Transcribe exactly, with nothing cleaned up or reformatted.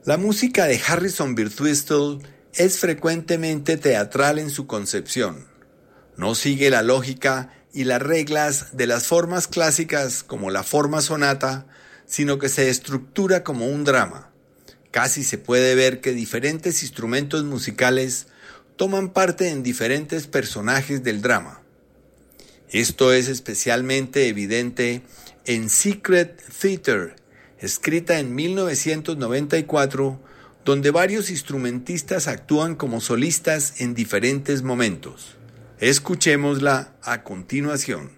La música de Harrison Birtwistle es frecuentemente teatral en su concepción. No sigue la lógica y las reglas de las formas clásicas como la forma sonata, sino que se estructura como un drama. Casi se puede ver que diferentes instrumentos musicales toman parte en diferentes personajes del drama. Esto es especialmente evidente en Secret Theater, escrita en mil novecientos noventa y cuatro, donde varios instrumentistas actúan como solistas en diferentes momentos. Escuchémosla a continuación.